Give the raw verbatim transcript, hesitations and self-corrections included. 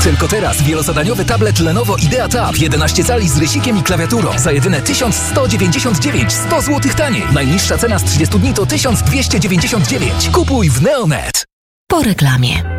Tylko teraz wielozadaniowy tablet Lenovo Idea Tab jedenaście cali z rysikiem i klawiaturą za jedyne tysiąc sto dziewięćdziesiąt dziewięć, sto złotych taniej. Najniższa cena z trzydziestu dni to tysiąc dwieście dziewięćdziesiąt dziewięć. Kupuj w Neonet. Po reklamie.